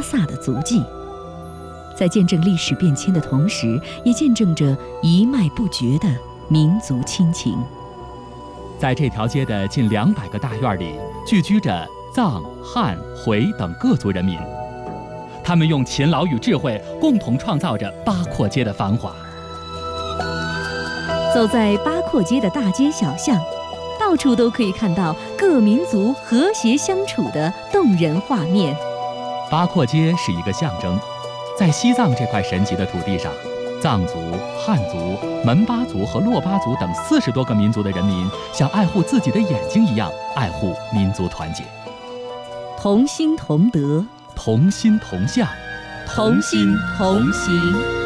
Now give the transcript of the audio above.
飒的足迹。在见证历史变迁的同时，也见证着一脉不绝的民族亲情。 在这条街的近200个大院里，聚居着藏、汉、回等各族人民，他们用勤劳与智慧共同创造着八廓街的繁华。 走在八廓街的大街小巷，到处都可以看到各民族和谐相处的动人画面。 八廓街是一个象征，在西藏这块神奇的土地上，藏族、汉族、门巴族和珞巴族等40多个民族的人民，像爱护自己的眼睛一样爱护民族团结。 同心同德， 同心同向， 同心同行。